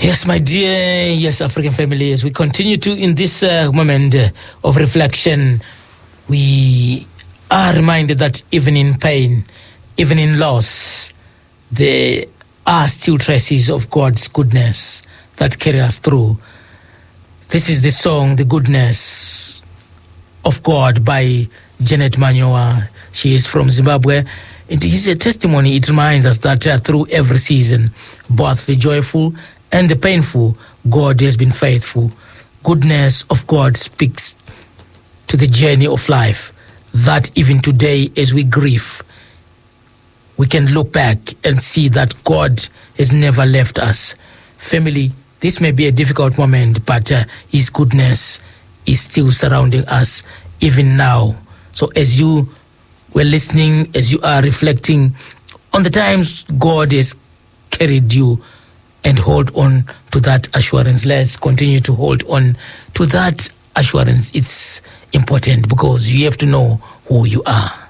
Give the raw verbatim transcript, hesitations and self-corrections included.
Yes, my dear, yes, African family, as we continue to in this uh, moment uh, of reflection, we are reminded that even in pain, even in loss, there are still traces of God's goodness that carry us through. This is the song, The Goodness of God by Janet Manyowa. She is from Zimbabwe. It is a testimony. It reminds us that uh, through every season, both the joyful and the painful, God has been faithful. Goodness of God speaks to the journey of life, that even today as we grieve, we can look back and see that God has never left us. Family, this may be a difficult moment, but uh, His goodness is still surrounding us even now. So as you were listening, as you are reflecting on the times God has carried you, and hold on to that assurance. Let's continue to hold on to that assurance. It's important because you have to know who you are.